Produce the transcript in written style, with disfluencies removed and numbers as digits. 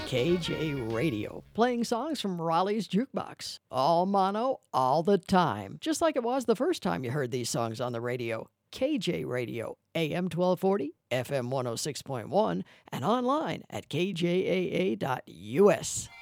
KJ Radio, playing songs from Raleigh's Jukebox. All mono, all the time, just like it was the first time you heard these songs on the radio. KJ Radio, AM 1240, FM 106.1, and online at kjaa.us.